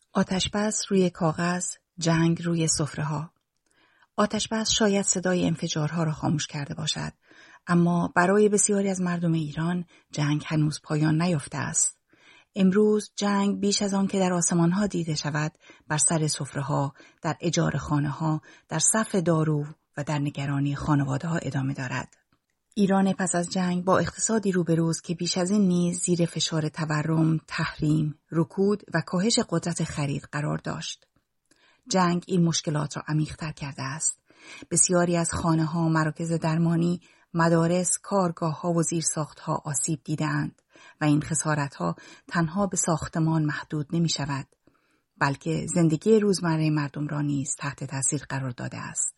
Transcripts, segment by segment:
آتش‌بس روی کاغذ، جنگ روی سفره‌ها. آتش‌بس شاید صدای انفجارها را خاموش کرده باشد، اما برای بسیاری از مردم ایران جنگ هنوز پایان نیافته است. امروز جنگ بیش از آن که در آسمان‌ها دیده شود، بر سر سفره‌ها، در اجاره خانه‌ها، در صف دارو و در نگرانی خانواده‌ها ادامه دارد. ایران پس از جنگ با اقتصادی روبروست که بیش از این نیز زیر فشار تورم، تحریم، رکود و کاهش قدرت خرید قرار داشت. جنگ این مشکلات را عمیق‌تر کرده است. بسیاری از خانه‌ها، مراکز درمانی، مدارس، کارگاه‌ها و زیرساخت‌ها آسیب دیده‌اند و این خسارت‌ها تنها به ساختمان محدود نمی‌شود، بلکه زندگی روزمره مردم را نیز تحت تاثیر قرار داده است.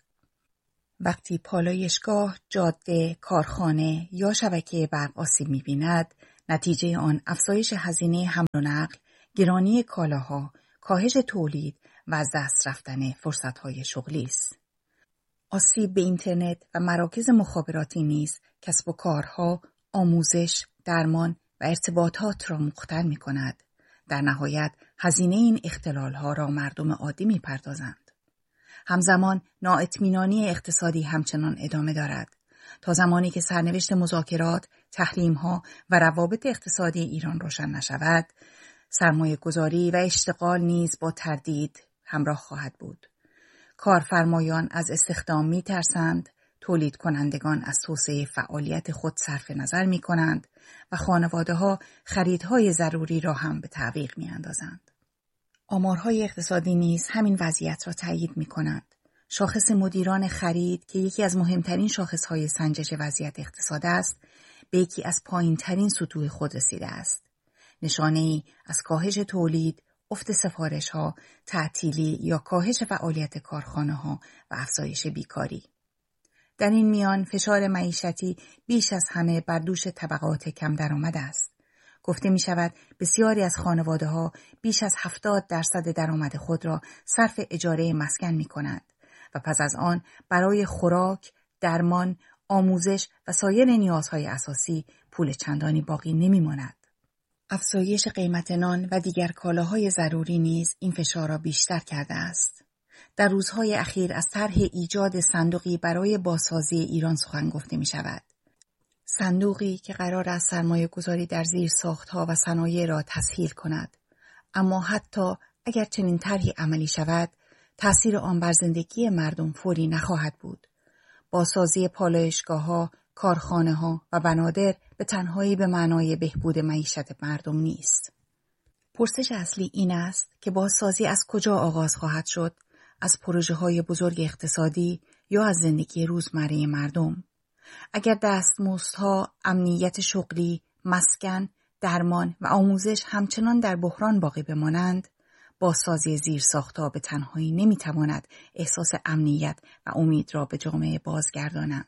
وقتی پالایشگاه، جاده، کارخانه یا شبکه برق آسیب می‌بیند، نتیجه آن افزایش هزینه حمل و نقل، گرانی کالاها، کاهش تولید و از دست رفتن فرصت‌های شغلی است. آسیب به اینترنت و مراکز مخابراتی نیز کسب و کارها، آموزش، درمان و ارتباطات را مختل می‌کند. در نهایت هزینه این اختلال‌ها را مردم عادی می‌پردازند. همزمان نااطمینانی اقتصادی همچنان ادامه دارد. تا زمانی که سرنوشت مذاکرات، تحریم‌ها و روابط اقتصادی ایران روشن نشود، سرمایه‌گذاری و اشتغال نیز با تردید همراه خواهد بود. کارفرمایان از استخدام می‌ترسند، تولید کنندگان از توسعه فعالیت خود صرف نظر می‌کنند و خانواده‌ها خریدهای ضروری را هم به تعویق می‌اندازند. آمارهای اقتصادی نیز همین وضعیت را تایید می‌کنند. شاخص مدیران خرید که یکی از مهمترین شاخصهای سنجش وضعیت اقتصاد است، به یکی از پایین‌ترین سطوح خود رسیده است. نشانه‌ای از کاهش تولید، افت سفارش‌ها، تعطیلی یا کاهش فعالیت کارخانه‌ها و افزایش بیکاری. در این میان فشار معیشتی بیش از همه بر دوش طبقات کم درآمد است. گفته می شود بسیاری از خانواده‌ها بیش از 70% درآمد خود را صرف اجاره مسکن می کنند و پس از آن برای خوراک، درمان، آموزش و سایر نیازهای اساسی پول چندانی باقی نمی ماند. افزایش قیمت نان و دیگر کالاهای ضروری نیز این فشار را بیشتر کرده است. در روزهای اخیر از طرح ایجاد صندوقی برای بازسازی ایران سخن گفته می شود. صندوقی که قرار است سرمایه‌گذاری در زیرساخت‌ها و صنایع را تسهیل کند. اما حتی اگر چنین طرحی عملی شود، تأثیر آن بر زندگی مردم فوری نخواهد بود. بازسازی پالایشگاه‌ها، کارخانه‌ها و بنادر به تنهایی به معنای بهبود معیشت مردم نیست. پرسش اصلی این است که بازسازی از کجا آغاز خواهد شد؟ از پروژه‌های بزرگ اقتصادی یا از زندگی روزمره مردم؟ اگر دستمزدها، امنیت شغلی، مسکن، درمان و آموزش همچنان در بحران باقی بمانند، بازسازی زیرساخت‌ها به تنهایی نمی‌تواند احساس امنیت و امید را به جامعه بازگرداند.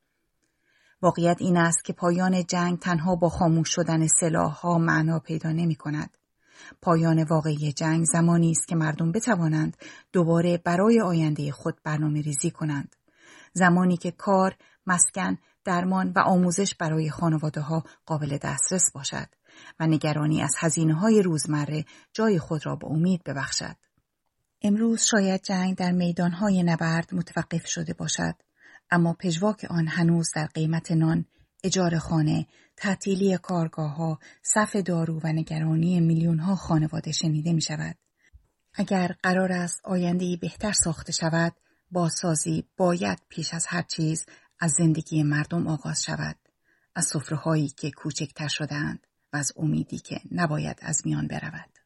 واقعیت این است که پایان جنگ تنها با خاموش شدن سلاح‌ها معنا پیدا نمی‌کند. پایان واقعی جنگ زمانی است که مردم بتوانند دوباره برای آینده خود برنامه‌ریزی کنند. زمانی که کار، مسکن، درمان و آموزش برای خانواده‌ها قابل دسترس باشد و نگرانی از هزینه‌های روزمره جای خود را به امید ببخشد. امروز شاید جنگ در میدان‌های نبرد متوقف شده باشد، اما پژواک آن هنوز در قیمت نان، اجاره خانه، تعطیلی کارگاه‌ها، صف دارو و نگرانی میلیون‌ها خانواده شنیده می‌شود. اگر قرار است آینده‌ای بهتر ساخته شود، بازسازی باید پیش از هر چیز از زندگی مردم آغاز شود، از سفره‌هایی که کوچکتر شده‌اند و از امیدی که نباید از میان برود.